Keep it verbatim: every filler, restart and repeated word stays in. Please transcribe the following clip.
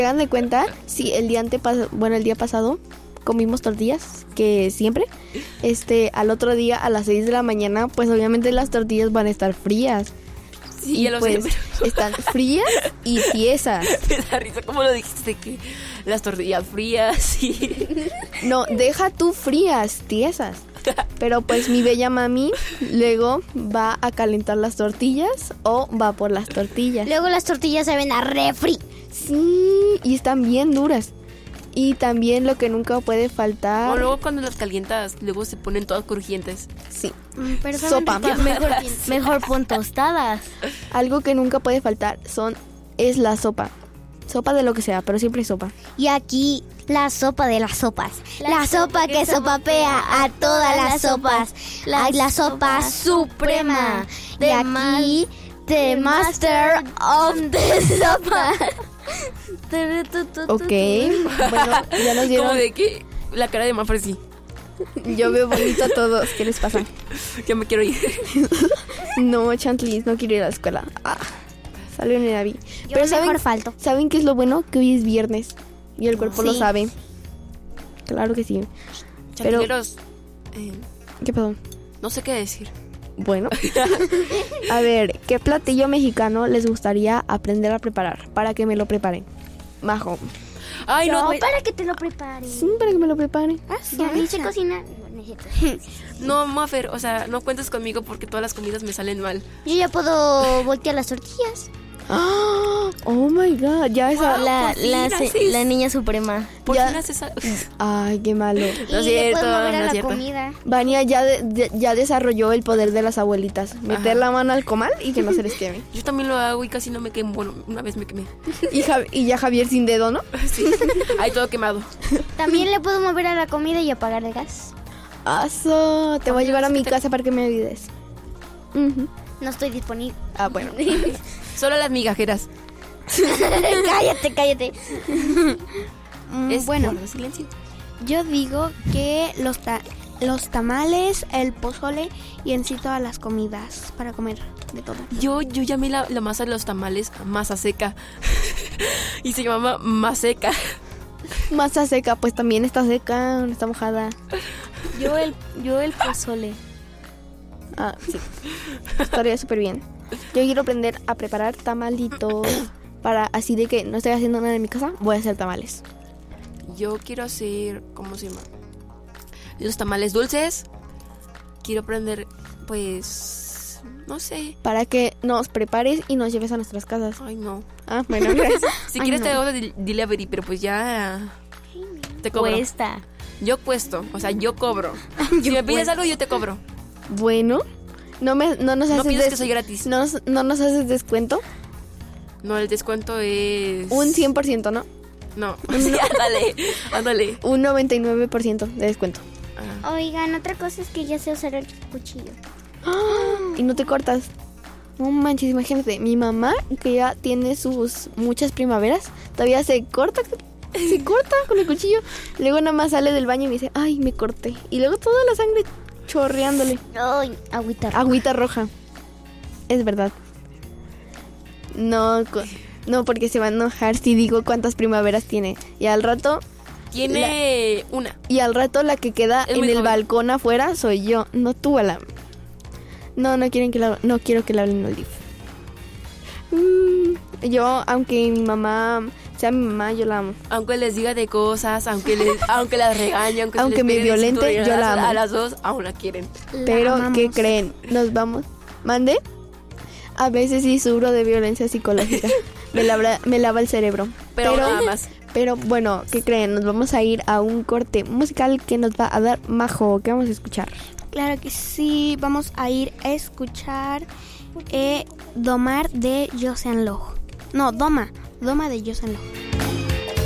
Hagan de cuenta, si el día antepas- bueno, el día pasado comimos tortillas, que siempre, este, al otro día a las seis de la mañana, pues obviamente las tortillas van a estar frías. Sí, y ya lo pues sé, pero... están frías y tiesas. Me da risa, ¿cómo lo dijiste? Que las tortillas frías y... No, deja tú frías, tiesas. Pero pues mi bella mami luego va a calentar las tortillas o va por las tortillas. Luego las tortillas se ven a refri. Sí, y están bien duras. Y también lo que nunca puede O faltar... luego cuando las calientas, luego se ponen todas crujientes. Sí, Mm, Pero saben Sopa. ricas. Mejor, mejor pon tostadas. algo que nunca puede faltar son es la sopa. Sopa de lo que sea, pero siempre sopa. Y aquí la sopa de las sopas. La, sopa que sopapea a todas las sopas. La, la sopa suprema. De aquí, The Master of the Sopa. Ok, bueno, ya nos Como dieron... de que la cara de Maffer sí. Yo veo bonito a todos, ¿qué les pasa? Ya me quiero ir. No, Chantlis, no quiero ir a la escuela. Ah, salió en Navi. Yo mejor falto. ¿Saben qué es lo bueno? Que hoy es viernes y el cuerpo lo Sí. sabe. Claro que sí. Pero- Chantileros, eh, ¿Qué pasó? no sé qué decir. Bueno. A ver, ¿qué platillo mexicano les gustaría aprender a preparar? Para que me lo preparen. Majo. Ay, no, No, güey. para que te lo preparen. Sí, para que me lo preparen. Ya ni sé cocinar. No, Maffer, o sea, no cuentes conmigo porque todas las comidas me salen mal. Yo ya puedo voltear las tortillas. ¡Ah! Oh my god, ya esa. Wow. La, por fin la, haces. la niña suprema. ¿Por Ya. qué no haces algo? Ay, qué malo. No y es le cierto, puedo mover no a es la cierto. comida. Vania ya, de- de- ya desarrolló el poder de las abuelitas. Meter Ajá. la mano al comal y que no se les queme. Yo también lo hago y casi no me quemo. Bueno, una vez me quemé. Y, Ja- y ya Javier sin dedo, ¿no? Sí, ahí todo quemado. También le puedo mover a la comida y apagar el gas. Aso, te voy a llevar a mi Te- casa para que me ayudes. Ujú. No estoy disponible. Ah, bueno. Solo las migajeras. cállate, cállate. Mm, Es bueno, guarda silencio. yo digo que los, ta- los tamales, el pozole y en sí todas las comidas para comer de todo. Yo, yo llamé la, la masa de los tamales masa seca. Y se llamaba maseca. Masa seca, pues también está seca, está mojada. Yo el, yo el pozole. Ah, sí. Estaría súper bien. Yo quiero aprender a preparar tamalitos. Para así de que no estoy haciendo nada en mi casa, voy a hacer tamales. Yo quiero hacer, ¿cómo se llama? Los tamales dulces. Quiero aprender, pues, no sé. Para que nos prepares y nos lleves a nuestras casas. Ay, no. Ah, bueno, gracias. Si Ay, quieres no. te hago de delivery, pero pues ya te cobro. Cuesta. Yo cuesto, o sea, yo cobro. Si me pides algo, yo te cobro. Bueno, no, me, no nos No haces pides des- que soy gratis. no, nos- no nos haces descuento. No, el descuento es... Un cien por ciento, ¿no? No, sí, ándale, ándale. Un noventa y nueve por ciento de descuento. Ah. Oigan, otra cosa es que ya sé usar el cuchillo. Y no te cortas. No manches, imagínate, mi mamá, que ya tiene sus muchas primaveras, todavía se corta, se corta con el cuchillo. Luego nada más sale del baño y me dice, ay, me corté. Y luego toda la sangre chorreándole. Ay, agüita. Agüita roja. Es verdad. No, co- no, porque se va a enojar si digo cuántas primaveras tiene. Y al rato, Tiene una. y al rato la que queda Es en muy el joven. balcón afuera soy yo, no tú, Alan. No, no quieren que la, no quiero que la hablen al D I F. Mm, yo, aunque mi mamá sea mi mamá, yo la amo. Aunque les diga de cosas, aunque les, aunque las regañe, aunque, se Aunque les me pegue de violente, cinturonadas, yo la amo. A las dos aún la quieren. Pero, amamos. ¿qué creen? Nos vamos. ¿Mande? A veces sí sufro de violencia psicológica. Me lava, me lava el cerebro. Pero nada más. Pero bueno, ¿qué creen? Nos vamos a ir a un corte musical que nos va a dar Majo. ¿Qué vamos a escuchar? Claro que sí, vamos a ir a escuchar eh, Domar de Josean Lojo. No, Doma, Doma de Josean Lojo.